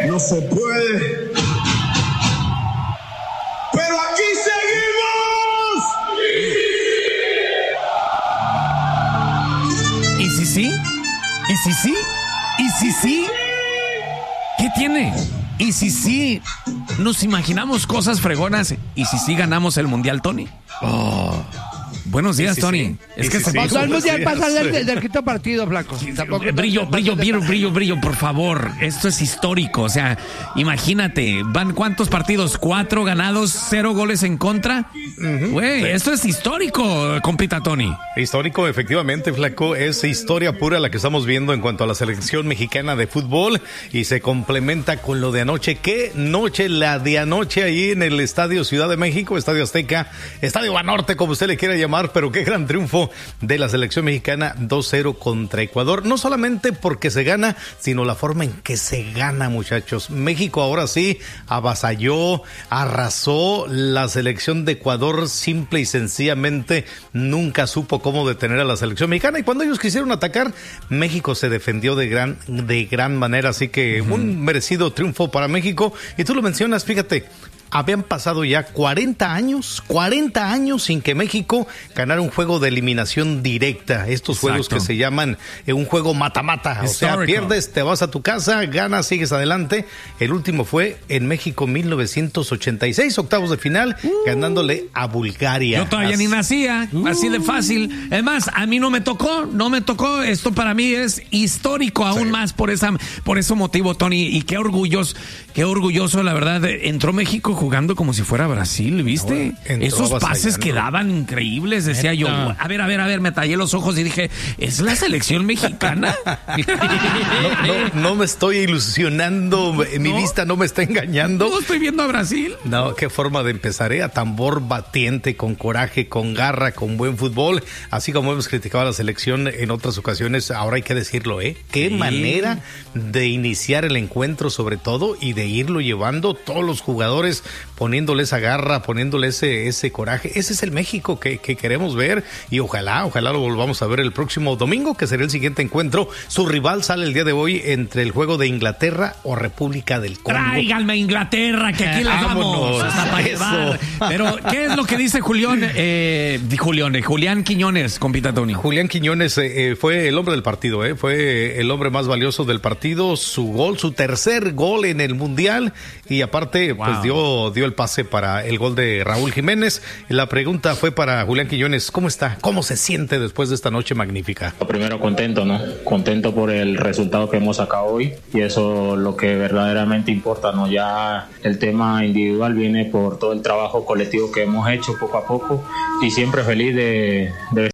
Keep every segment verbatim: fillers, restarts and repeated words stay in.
no se puede. Pero aquí seguimos. ¿Y si sí? ¿Y si sí? ¿Y si sí? ¿Qué tiene? ¿Y si sí nos imaginamos cosas fregonas? ¿Y si sí ganamos el Mundial, Tony? Oh. Buenos días, sí, sí, Tony. Sí. Es que sí, se sí, pasó el mundial, sí, pasa sí. del, del quinto partido, flaco. Tampoco Brillo, brillo, brillo, brillo, brillo, por favor. Esto es histórico. O sea, imagínate, ¿van cuántos partidos? ¿Cuatro ganados, cero goles en contra? Güey, uh-huh. sí. Esto es histórico, compita Tony. Histórico, efectivamente, flaco. Es historia pura la que estamos viendo en cuanto a la selección mexicana de fútbol y se complementa con lo de anoche. ¿Qué noche la de anoche ahí en el Estadio Ciudad de México, Estadio Azteca, Estadio Banorte, como usted le quiera llamar? Pero qué gran triunfo de la selección mexicana dos cero contra Ecuador. No solamente porque se gana, sino la forma en que se gana, muchachos. México ahora sí avasalló, arrasó. La selección de Ecuador simple y sencillamente nunca supo cómo detener a la selección mexicana. Y cuando ellos quisieron atacar, México se defendió de gran, de gran manera. Así que uh-huh. un merecido triunfo para México. Y tú lo mencionas, fíjate, habían pasado ya cuarenta años, cuarenta años sin que México ganara un juego de eliminación directa. Estos Exacto. juegos que se llaman eh, un juego mata-mata. O sea, pierdes, te vas a tu casa, ganas, sigues adelante. El último fue en México mil novecientos ochenta y seis, octavos de final, uh, ganándole a Bulgaria. Yo todavía así. ni nacía, uh. así de fácil. Es más, a mí no me tocó, no me tocó. Esto para mí es histórico aún sí. más por esa, por ese motivo, Tony. Y qué orgulloso, qué orgulloso, la verdad. Entró México jugando como si fuera Brasil, ¿viste? No, Esos pases que daban increíbles, decía Neta. yo, a ver, a ver, a ver, me tallé los ojos y dije, ¿es la selección mexicana? no, no, no me estoy ilusionando, mi no, vista no me está engañando. No estoy viendo a Brasil. No, qué forma de empezar, ¿eh? A tambor batiente, con coraje, con garra, con buen fútbol, así como hemos criticado a la selección en otras ocasiones, ahora hay que decirlo, ¿eh? Qué sí. manera de iniciar el encuentro sobre todo y de irlo llevando todos los jugadores poniéndole esa garra, poniéndole ese, ese coraje. Ese es el México que, que queremos ver y ojalá, ojalá lo volvamos a ver el próximo domingo, que será el siguiente encuentro. Su rival sale el día de hoy entre el juego de Inglaterra o República del Congo. Tráiganme a Inglaterra, que aquí les vamos hasta para llevar. Pero, ¿qué es lo que dice Julián? Eh, Julián, eh, Julián Quiñones, compita Tony. Julián Quiñones eh, fue el hombre del partido, eh, fue el hombre más valioso del partido. Su gol, su tercer gol en el Mundial y aparte, wow. pues dio, dio el pase para el gol de Raúl Jiménez. La pregunta fue para Julián Quiñones, ¿cómo está? ¿Cómo se siente después de esta noche magnífica? Primero contento, ¿no? Contento por el resultado que hemos sacado hoy y eso es lo que verdaderamente importa, ¿no? Ya el tema individual viene por todo el trabajo colectivo que hemos hecho poco a poco y siempre feliz de, de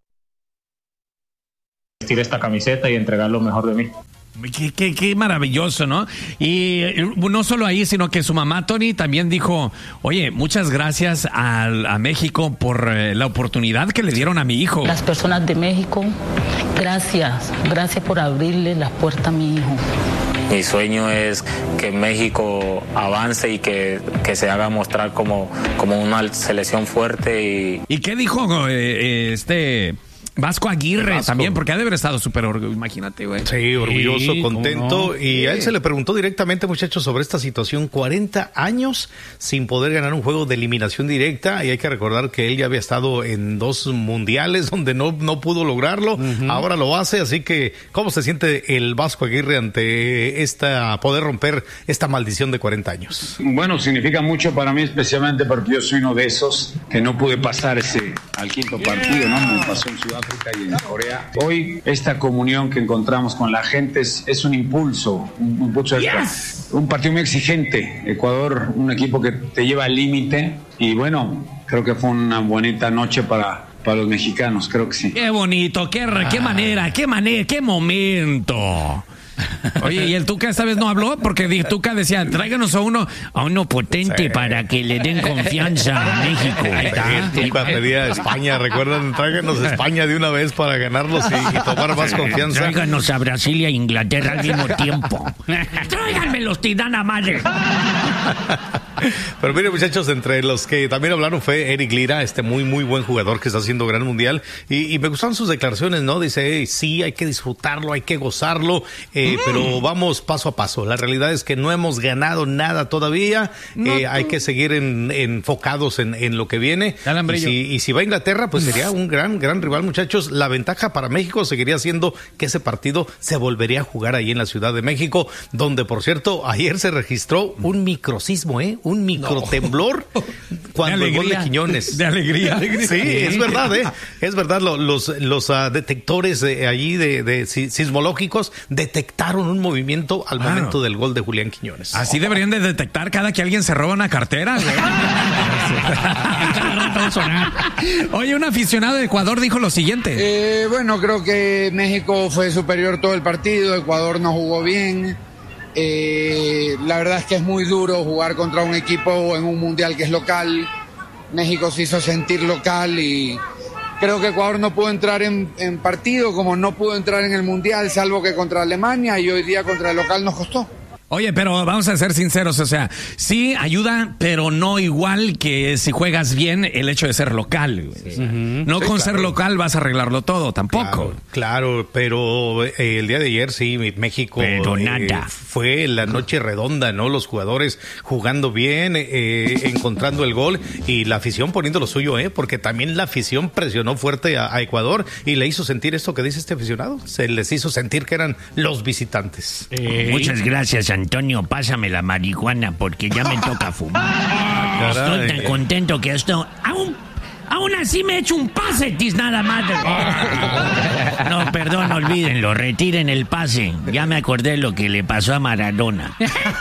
vestir esta camiseta y entregar lo mejor de mí. Qué, qué, qué maravilloso, ¿no? Y no solo ahí, sino que su mamá, Tony, también dijo, oye, muchas gracias a, a México por eh, la oportunidad que le dieron a mi hijo. Las personas de México, gracias, gracias por abrirle las puertas a mi hijo. Mi sueño es que México avance y que, que se haga mostrar como, como una selección fuerte. ¿Y, ¿Y qué dijo eh, este... Vasco Aguirre Vasco. también, porque ha de haber estado súper orgulloso, imagínate, güey. Sí, orgulloso, sí, contento. No. Y a él sí. se le preguntó directamente, muchachos, sobre esta situación. cuarenta años sin poder ganar un juego de eliminación directa. Y hay que recordar que él ya había estado en dos mundiales donde no, no pudo lograrlo. Uh-huh. Ahora lo hace, así que, ¿cómo se siente el Vasco Aguirre ante esta, poder romper esta maldición de cuarenta años? Bueno, significa mucho para mí, especialmente porque yo soy uno de esos que no pude pasar ese al quinto partido, ¿no? Me pasó en Sudáfrica y en Corea. Hoy esta comunión que encontramos con la gente es, es un impulso, un impulso yes. un partido muy exigente. Ecuador, un equipo que te lleva al límite y bueno, creo que fue una bonita noche para para los mexicanos, creo que sí. Qué bonito, qué, ah. qué manera, qué manera, qué momento. Oye, ¿y el Tuca esta vez no habló? Porque el Tuca decía, tráiganos a uno a uno potente sí. para que le den confianza a México. El Tuca pedía a España, recuerdan, tráiganos a España de una vez para ganarlos y, y tomar más confianza. Tráiganos a Brasil y a Inglaterra al mismo tiempo. Tráiganme los tirana madre. Pero mire, muchachos, entre los que también hablaron fue Eric Lira, este muy, muy buen jugador que está haciendo gran mundial. Y, y me gustaron sus declaraciones, ¿no? Dice, hey, sí, hay que disfrutarlo, hay que gozarlo, eh, mm. pero vamos paso a paso. La realidad es que no hemos ganado nada todavía. No, eh, hay que seguir en, enfocados en, en lo que viene. Y si, y si va a Inglaterra, pues sería un gran, gran rival, muchachos. La ventaja para México seguiría siendo que ese partido se volvería a jugar ahí en la Ciudad de México, donde, por cierto, ayer se registró un microsismo, ¿eh? Un microtemblor no. cuando el gol de Quiñones. De alegría. Sí, es verdad, ¿eh? Es verdad, los, los, los uh, detectores de, allí de, de sismológicos detectaron un movimiento al claro. momento del gol de Julián Quiñones. Así oh. deberían de detectar cada que alguien se roba una cartera, güey. Oye, un aficionado de Ecuador dijo lo siguiente. Eh, bueno, creo que México fue superior todo el partido, Ecuador no jugó bien. Eh, la verdad es que es muy duro jugar contra un equipo en un mundial que es local. México se hizo sentir local y creo que Ecuador no pudo entrar en, en partido como no pudo entrar en el mundial, salvo que contra Alemania, y hoy día contra el local nos costó. Oye, pero vamos a ser sinceros, o sea, sí ayuda, pero no igual que si juegas bien el hecho de ser local. Sí. Uh-huh. No sí, con claro. ser local vas a arreglarlo todo, tampoco. Claro, claro pero eh, el día de ayer sí, México pero eh, nada. fue la noche redonda, ¿no? Los jugadores jugando bien, eh, encontrando el gol y la afición poniendo lo suyo, ¿eh? Porque también la afición presionó fuerte a, a Ecuador y le hizo sentir esto que dice este aficionado. Se les hizo sentir que eran los visitantes. Eh, Muchas gracias, Antonio, pásame la marihuana porque ya me toca fumar. Estoy tan contento que esto... Aún, aún así me he hecho un pase, nada más. No, perdón, olvídenlo, retiren el pase. Ya me acordé lo que le pasó a Maradona.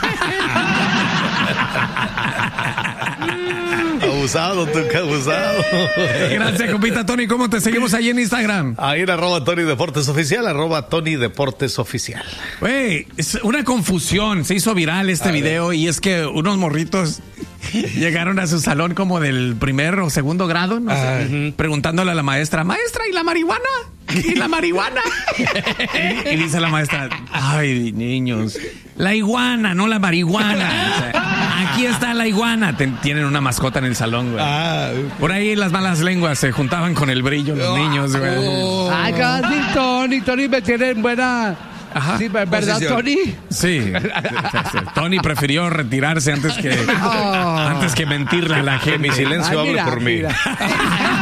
Abusado, tú que abusado. Gracias, compita Tony. ¿Cómo te seguimos ahí en Instagram? Ahí en arroba Tony Deportes Oficial, arroba Tony Deportes Oficial. Güey, es una confusión. Se hizo viral este a video ver. Y es que unos morritos llegaron a su salón como del primer o segundo grado, no sé, uh-huh. preguntándole a la maestra, maestra, ¿y la marihuana? ¿Y la marihuana? y, y dice la maestra, ay, niños, la iguana, no la marihuana. O sea, aquí está la iguana. Ten, tienen una mascota en el salón, güey. Ah, por ahí las malas lenguas se juntaban con el brillo los oh, niños, güey. Oh. Ay, casi Tony, Tony me tiene en buena... Ajá. Sí, ¿verdad, posición. Tony? Sí. Tony prefirió retirarse antes que, oh. antes que mentirle a la gente. Mi silencio habla por mí.